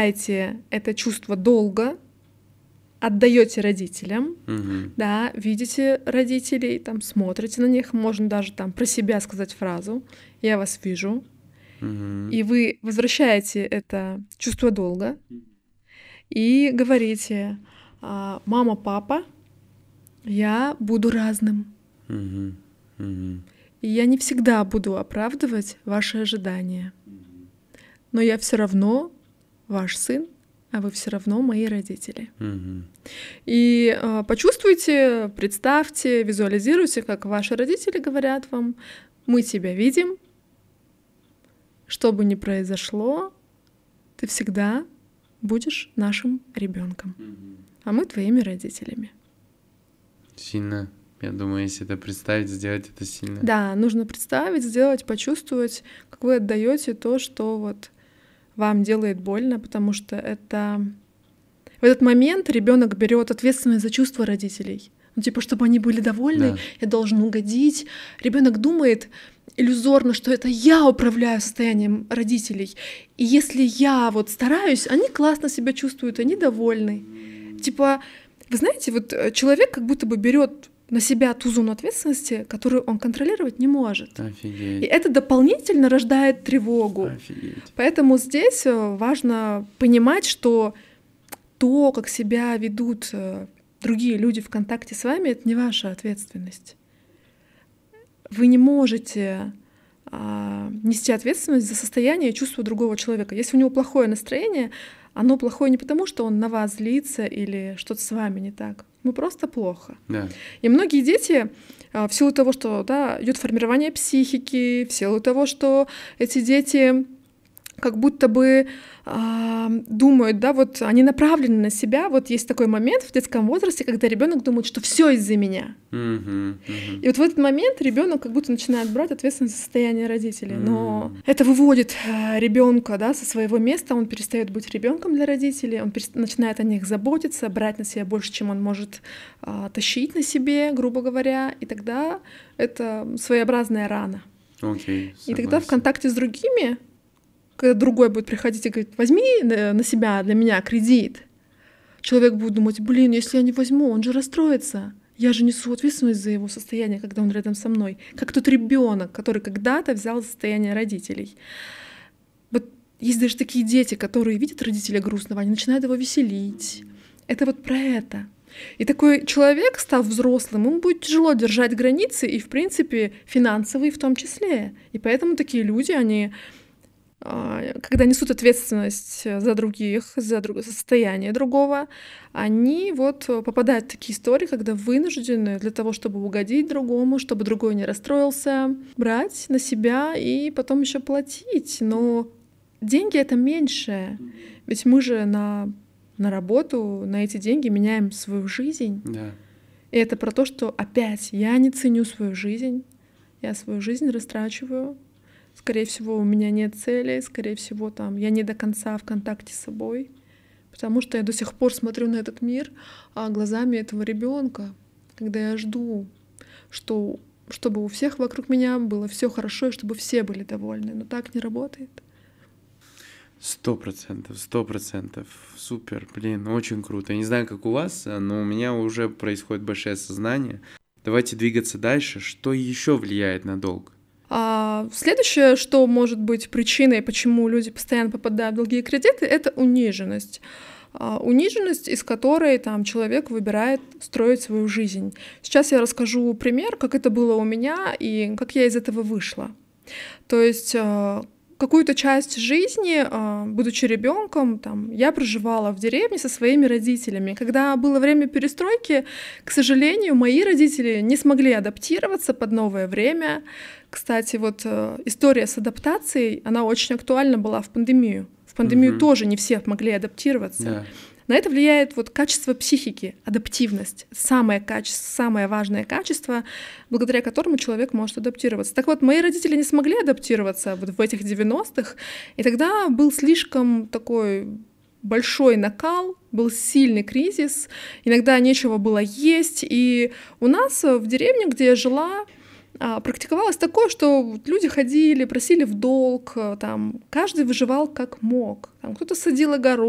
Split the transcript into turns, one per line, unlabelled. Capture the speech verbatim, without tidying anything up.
возвращаете это чувство долга, отдаете родителям,
Мгм.
да, видите родителей, там, смотрите на них, можно даже там про себя сказать фразу «я вас вижу»,
Мгм.
и вы возвращаете это чувство долга и говорите а, «мама, папа, я буду разным,
Мгм. Мгм.
и я не всегда буду оправдывать ваши ожидания, но я все равно ваш сын, а вы все равно мои родители».
Мгм.
И э, почувствуйте, представьте, визуализируйте, как ваши родители говорят вам: мы тебя видим, что бы ни произошло, ты всегда будешь нашим ребенком, а мы твоими родителями.
Сильно. Я думаю, если это представить, сделать это сильно.
Да, нужно представить, сделать, почувствовать, как вы отдаете то, что вот вам делает больно, потому что это в этот момент ребенок берет ответственность за чувства родителей. Ну, типа, чтобы они были довольны,
Да.
я должен угодить. Ребенок думает иллюзорно, что это я управляю состоянием родителей. И если я вот стараюсь, они классно себя чувствуют, они довольны. Типа, вы знаете, вот э, человек как будто бы берет на себя ту зону ответственности, которую он контролировать не может. И
Офигеть.
это дополнительно рождает тревогу.
Офигеть.
Поэтому здесь э, важно понимать, что то, как себя ведут э, другие люди в контакте с вами, это не ваша ответственность. Вы не можете а, нести ответственность за состояние и чувство другого человека. Если у него плохое настроение, оно плохое не потому, что он на вас злится или что-то с вами не так. Ну просто плохо.
Да.
И многие дети, а, в силу того, что да, идет формирование психики, в силу того, что эти дети как будто бы а, думают, да, вот они направлены на себя. Вот есть такой момент в детском возрасте, когда ребенок думает, что все из-за меня.
Мгм. Мгм.
И вот в этот момент ребенок как будто начинает брать ответственность за состояние родителей. Но
М.
это выводит ребенка, да, со своего места, он перестает быть ребенком для родителей, он перест- начинает о них заботиться, брать на себя больше, чем он может а, тащить на себе, грубо говоря. И тогда это своеобразная рана.
Окей.
И тогда в
Согласен.
контакте с другими, когда другой будет приходить и говорить: возьми на на себя для меня кредит, человек будет думать: блин, если я не возьму, он же расстроится. Я же несу ответственность за его состояние, когда он рядом со мной. Как тот ребенок, который когда-то взял состояние родителей. Вот есть даже такие дети, которые видят родителя грустного, они начинают его веселить. Это вот про это. И такой человек, став взрослым, ему будет тяжело держать границы, и, в принципе, финансовые в том числе. И поэтому такие люди, они а, когда несут ответственность за других, за, друг... за состояние другого, они вот попадают в такие истории, когда вынуждены для того, чтобы угодить другому, чтобы другой не расстроился, брать на себя и потом еще платить. Но деньги — это меньшее. Ведь мы же на, на работу, на эти деньги меняем свою жизнь.
Да.
И это про то, что опять я не ценю свою жизнь, я свою жизнь растрачиваю. Скорее всего, у меня нет цели, скорее всего, там я не до конца в контакте с собой, потому что я до сих пор смотрю на этот мир а, глазами этого ребенка, когда я жду, что чтобы у всех вокруг меня было все хорошо и чтобы все были довольны. Но так не работает.
Сто процентов, сто процентов. Супер, блин, очень круто. Я не знаю, как у вас, но у меня уже происходит большое осознание. Давайте двигаться дальше. Что еще влияет на долг?
А следующее, что может быть причиной, почему люди постоянно попадают в долги и кредиты, это униженность. А, униженность, из которой там человек выбирает строить свою жизнь. Сейчас я расскажу пример, как это было у меня и как я из этого вышла. То есть какую-то часть жизни, будучи ребенком, там, я проживала в деревне со своими родителями. Когда было время перестройки, к сожалению, мои родители не смогли адаптироваться под новое время. Кстати, вот история с адаптацией, она очень актуальна была в пандемию. В пандемию
Мгм.
тоже не все могли адаптироваться.
Да.
На это влияет вот качество психики, адаптивность, самое, каче... самое важное качество, благодаря которому человек может адаптироваться. Так вот, мои родители не смогли адаптироваться вот в этих девяностых, и тогда был слишком такой большой накал, был сильный кризис, иногда нечего было есть, и у нас в деревне, где я жила, практиковалось такое, что люди ходили, просили в долг, там, каждый выживал как мог. Там, кто-то садил огород,